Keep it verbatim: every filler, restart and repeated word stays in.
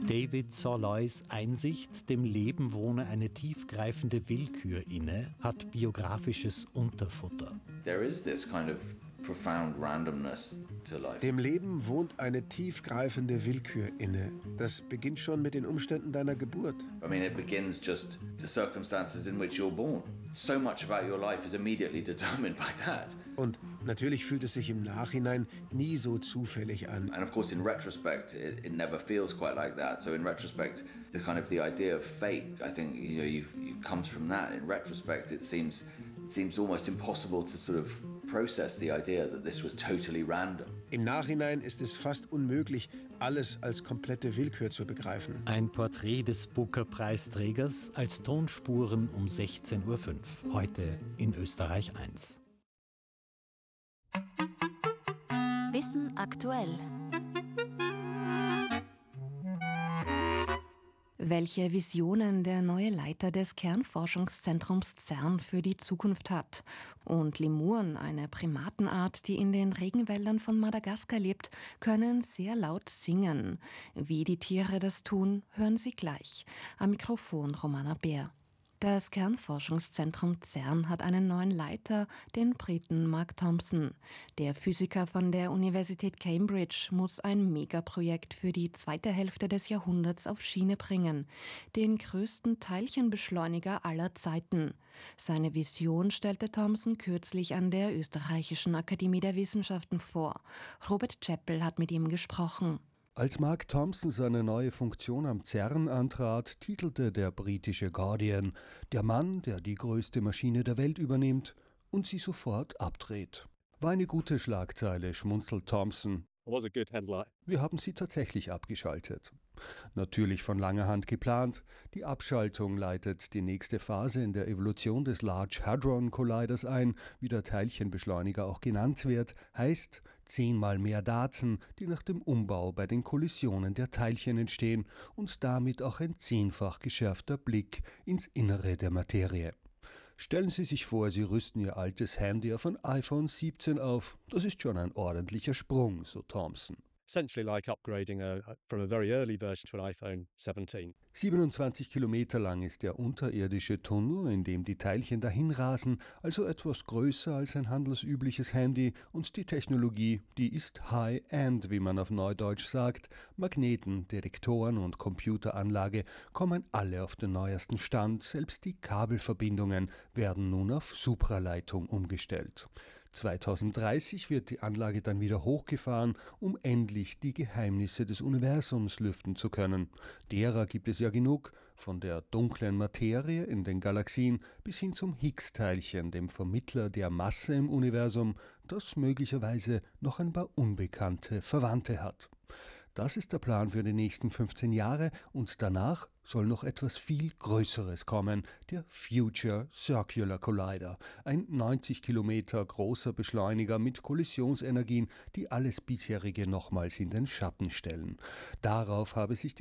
David Solois Einsicht, dem Leben wohne eine tiefgreifende Willkür inne, hat biografisches Unterfutter. There is this kind of profound randomness to life. Dem Leben wohnt eine tiefgreifende Willkür inne. Das beginnt schon mit den Umständen deiner Geburt. I mean, it begins just the circumstances in which you're born. So much about your life is immediately determined by that. Und natürlich fühlt es sich im Nachhinein nie so zufällig an. And of course, in retrospect, it, it never feels quite like that. So in retrospect, the kind of the idea of fate, I think, you know, you, it comes from that. In retrospect, it seems it seems almost impossible to sort of process the idea that this was totally random. Im Nachhinein ist es fast unmöglich, alles als komplette Willkür zu begreifen. Ein Porträt des Booker-Preisträgers als Tonspuren um sechzehn Uhr fünf. Heute in Österreich eins. Wissen aktuell. Welche Visionen der neue Leiter des Kernforschungszentrums CERN für die Zukunft hat. Und Lemuren, eine Primatenart, die in den Regenwäldern von Madagaskar lebt, können sehr laut singen. Wie die Tiere das tun, hören Sie gleich. Am Mikrofon Romana Bär. Das Kernforschungszentrum CERN hat einen neuen Leiter, den Briten Mark Thompson. Der Physiker von der Universität Cambridge muss ein Megaprojekt für die zweite Hälfte des Jahrhunderts auf Schiene bringen. Den größten Teilchenbeschleuniger aller Zeiten. Seine Vision stellte Thompson kürzlich an der Österreichischen Akademie der Wissenschaften vor. Robert Chappell hat mit ihm gesprochen. Als Mark Thompson seine neue Funktion am CERN antrat, titelte der britische Guardian: Der Mann, der die größte Maschine der Welt übernimmt und sie sofort abdreht. War eine gute Schlagzeile, schmunzelt Thompson. Wir haben sie tatsächlich abgeschaltet. Natürlich von langer Hand geplant. Die Abschaltung leitet die nächste Phase in der Evolution des Large Hadron Colliders ein, wie der Teilchenbeschleuniger auch genannt wird, heißt zehnmal mehr Daten, die nach dem Umbau bei den Kollisionen der Teilchen entstehen und damit auch ein zehnfach geschärfter Blick ins Innere der Materie. Stellen Sie sich vor, Sie rüsten Ihr altes Handy auf ein iPhone siebzehn auf. Das ist schon ein ordentlicher Sprung, so Thompson. Essentially like upgrading a, from a very early version to an iPhone seventeen. siebenundzwanzig Kilometer lang ist der unterirdische Tunnel, in dem die Teilchen dahinrasen, also etwas größer als ein handelsübliches Handy, und die Technologie, die ist High-End, wie man auf Neudeutsch sagt. Magneten, Detektoren und Computeranlage kommen alle auf den neuesten Stand, selbst die Kabelverbindungen werden nun auf Supraleitung umgestellt. zweitausenddreißig wird die Anlage dann wieder hochgefahren, um endlich die Geheimnisse des Universums lüften zu können. Derer gibt es ja genug, von der dunklen Materie in den Galaxien bis hin zum Higgs-Teilchen, dem Vermittler der Masse im Universum, das möglicherweise noch ein paar unbekannte Verwandte hat. Das ist der Plan für die nächsten fünfzehn Jahre und danach soll noch etwas viel Größeres kommen, der Future Circular Collider, ein neunzig Kilometer großer Beschleuniger mit Kollisionsenergien, die alles bisherige nochmals in den Schatten stellen. Darauf habe sich die